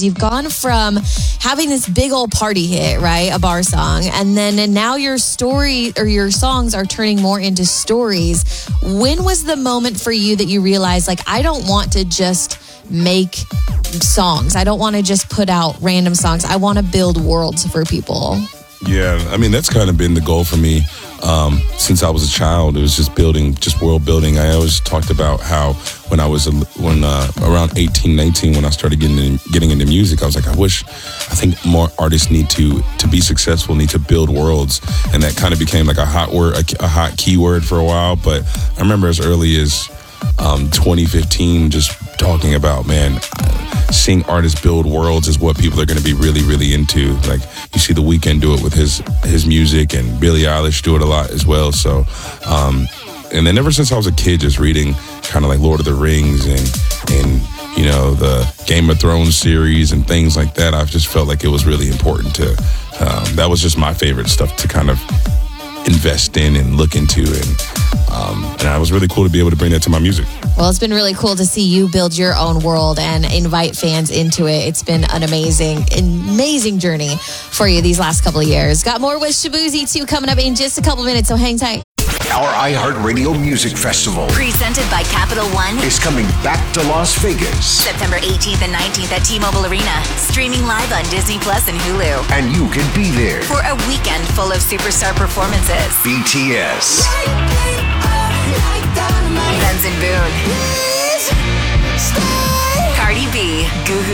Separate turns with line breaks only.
is you've gone from having this big old party hit, right? A bar song. And now your story or your songs are turning more into stories. When was the moment for you that you realized, like, I don't want to just make songs. I don't want to just put out random songs. I want to build worlds for people.
Yeah, I mean, that's kind of been the goal for me since I was a child. It was just world building. I always talked about how when around 18, 19, when I started getting into music, I was like, I think more artists need to be successful, need to build worlds. And that kind of became like a hot keyword for a while. But I remember as early as 2015, just talking about, man, seeing artists build worlds is what people are going to be really, really into. Like, you see The Weeknd do it with his music, and Billie Eilish do it a lot as well. So, and then ever since I was a kid, just reading kind of like Lord of the Rings and you know, the Game of Thrones series and things like that, I've just felt like it was really important to, that was just my favorite stuff to kind of invest in and look into, and it was really cool to be able to bring that to my music.
Well, it's been really cool to see you build your own world and invite fans into it. It's been an amazing journey for you these last couple of years. Got more with Shaboozey 2 coming up in just a couple minutes, so hang tight.
Our iHeartRadio Music Festival,
presented by Capital One,
is coming back to Las Vegas.
September 18th and 19th at T-Mobile Arena. Streaming live on Disney Plus and Hulu.
And you can be there
for a weekend full of superstar performances.
BTS,
Benson Boone, Cardi B, Goo